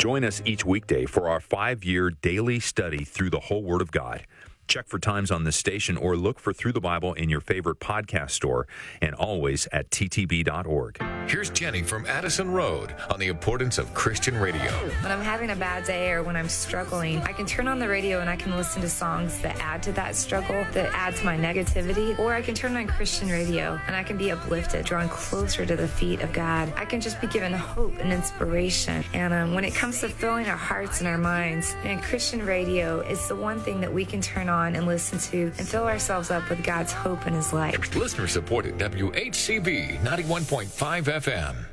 Join us each weekday for our 5-year daily study through the whole Word of God. Check for times on this station or look for Through the Bible in your favorite podcast store and always at ttb.org. Here's Jenny from Addison Road on the importance of Christian radio. When I'm having a bad day or when I'm struggling, I can turn on the radio and I can listen to songs that add to that struggle, that add to my negativity, or I can turn on Christian radio and I can be uplifted, drawn closer to the feet of God. I can just be given hope and inspiration. And when it comes to filling our hearts and our minds, and Christian radio is the one thing that we can turn on and listen to and fill ourselves up with God's hope and His light. Listener supported WHCB 91.5 FM.